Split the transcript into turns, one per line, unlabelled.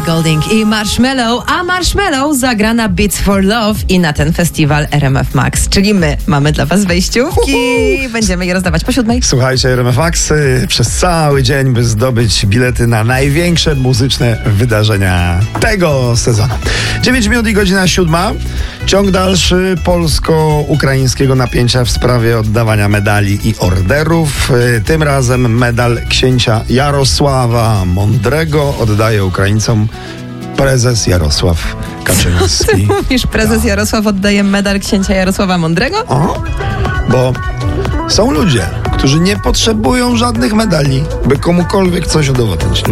Golding i Marshmello, a Marshmello zagra na Beats for Love i na ten festiwal RMF Max, czyli my mamy dla was wejściówki. Będziemy je rozdawać po 7:00.
Słuchajcie, RMF Max przez cały dzień, by zdobyć bilety na największe muzyczne wydarzenia tego sezonu. 9 minut i godzina 7. Ciąg dalszy polsko-ukraińskiego napięcia w sprawie oddawania medali i orderów. Tym razem medal księcia Jarosława Mądrego oddaje Ukraińcom prezes Jarosław Kaczyński.
Ty mówisz, prezes Jarosław oddaje medal księcia Jarosława Mądrego?
Bo są ludzie, którzy nie potrzebują żadnych medali, by komukolwiek coś udowodnić.